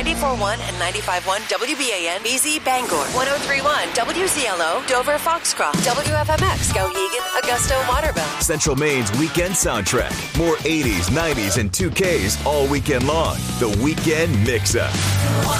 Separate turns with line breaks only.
94.1 and 95.1 WBAN, BZ Bangor, 103.1 WCLO, Dover Foxcroft, WFMX, Skowhegan, Augusta, Waterville.
Central Maine's weekend soundtrack. More 80s, 90s, and 2Ks all weekend long. The Weekend Mix-Up.